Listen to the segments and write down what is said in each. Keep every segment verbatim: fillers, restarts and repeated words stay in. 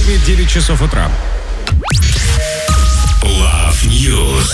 время девять часов утра. Love News.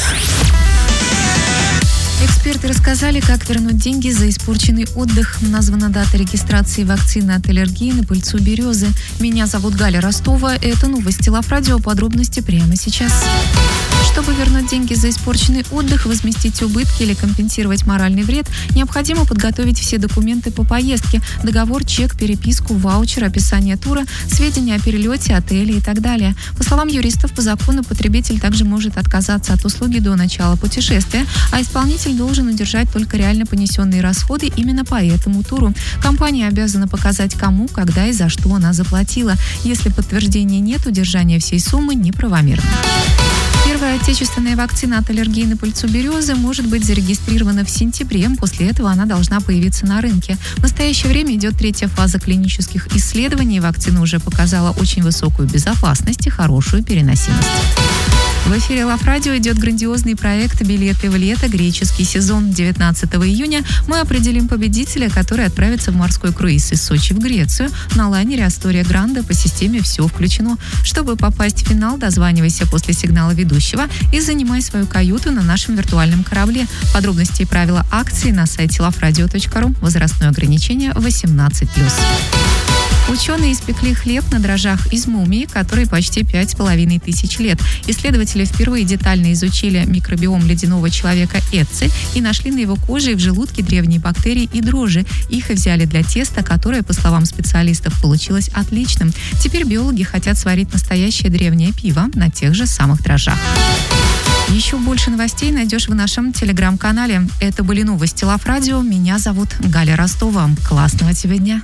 Эксперты рассказали, как вернуть деньги за испорченный отдых. Названа дата регистрации вакцины от аллергии на пыльцу березы. Меня зовут Галя Ростова. Это новости Лав Радио. Подробности прямо сейчас. Чтобы вернуть деньги за испорченный отдых, возместить убытки или компенсировать моральный вред, необходимо подготовить все документы по поездке: договор, чек, переписку, ваучер, описание тура, сведения о перелете, отеле и так далее. По словам юристов, по закону потребитель также может отказаться от услуги до начала путешествия, а исполнитель должен удержать только реально понесенные расходы именно по этому туру. Компания обязана показать, кому, когда и за что она заплатила. Если подтверждения нет, удержание всей суммы неправомерно. Первая отечественная вакцина от аллергии на пыльцу березы может быть зарегистрирована в сентябре. После этого она должна появиться на рынке. В настоящее время идет третья фаза клинических исследований. Вакцина уже показала очень высокую безопасность и хорошую переносимость. В эфире Лав Радио идет грандиозный проект «Билеты в лето. Греческий сезон». девятнадцатого июня мы определим победителя, который отправится в морской круиз из Сочи в Грецию на лайнере «Астория Гранде» по системе «Все включено». Чтобы попасть в финал, дозванивайся после сигнала ведущего и занимай свою каюту на нашем виртуальном корабле. Подробности и правила акции на сайте лав радио точка ру. Возрастное ограничение восемнадцать плюс. Ученые испекли хлеб на дрожжах из мумии, которой почти пять с половиной тысяч лет. Исследователи впервые детально изучили микробиом ледяного человека Эцци и нашли на его коже и в желудке древние бактерии и дрожжи. Их взяли для теста, которое, по словам специалистов, получилось отличным. Теперь биологи хотят сварить настоящее древнее пиво на тех же самых дрожжах. Еще больше новостей найдешь в нашем телеграм-канале. Это были новости Лав Радио. Меня зовут Галя Ростова. Классного тебе дня.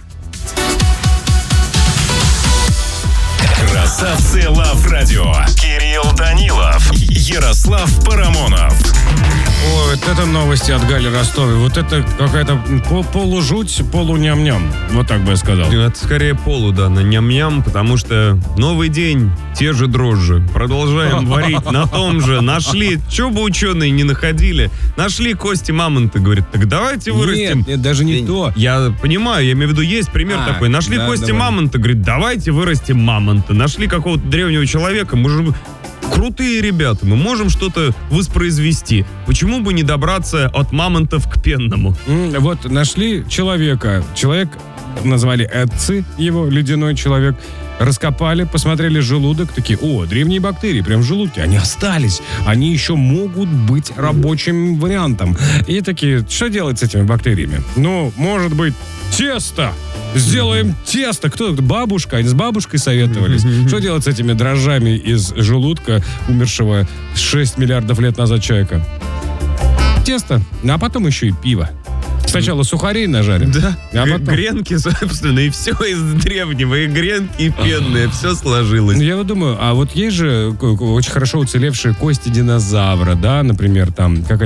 Красавцы Лав Радио. Кирилл Данилов. Ярослав Парамонов. Ой, вот это новости от Гали Ростовой. Вот это какая-то полужуть, полуням-ням. Вот так бы я сказал. Это скорее полу, да, на ням-ням, потому что новый день, те же дрожжи. Продолжаем варить на том же. Нашли, что бы ученые не находили, нашли кости мамонта. Говорит, так давайте вырастим. Нет, нет, даже не то. Я понимаю, я имею в виду, есть пример а, такой. Нашли да, кости давай. мамонта. Говорит, давайте вырастим мамонта. Нашли какого-то древнего человека. Может, крутые ребята, мы можем что-то воспроизвести. Почему бы не добраться от мамонтов к пенному? Вот нашли человека. Человек назвали Эцци, его ледяной человек. Раскопали, посмотрели желудок, такие, о, древние бактерии, прям в желудке, они остались, они еще могут быть рабочим вариантом. И такие, что делать с этими бактериями? Ну, может быть, тесто! Сделаем тесто. Кто? Бабушка. Они с бабушкой советовались. Что делать с этими дрожжами из желудка умершего шесть миллиардов лет назад человека? Тесто. А потом еще и пиво. Сначала сухарей нажарим. Да. А потом... Гренки, собственно, и все из древнего. И гренки, и пенные. Все сложилось. Я вот думаю, а вот есть же очень хорошо уцелевшие кости динозавра, да, например, там, какая